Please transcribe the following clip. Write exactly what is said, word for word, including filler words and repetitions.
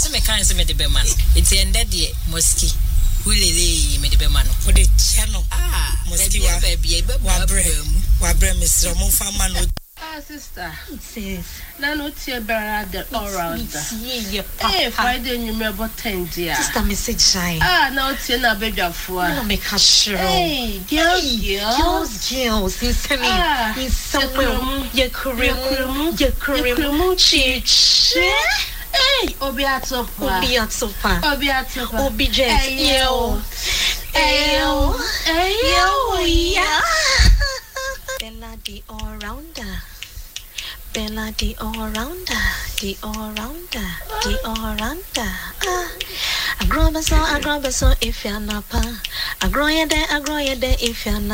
say me kan say me de be man. It's ended the mosque. Ulele me de be man. For the channel. Ah, mosque wa baby, wa brem. Wa brem Mister Mo fama no. Ah, sister. Sis. Na no tie bara the all round. Yeah, papa. Eh, Friday you me about ten dia. Sister message shy. Ah, na tie na bedwafo. No make her sure. Hey, girls, girls, girls, in semi, ah, in somewhere. Ye kuremu, ye kuremu, chiche. Hey, obi atopa. Obi atopa. Obi atopa. Obi jet. Yo. Ayo. Ayo. Yeah. Bella the all-rounder. Bella the all-rounder. The all-rounder. The all-rounder. Ah. I grow a so, I grow a so if you're not pa. I grow ya there, I grow ya there if you're not.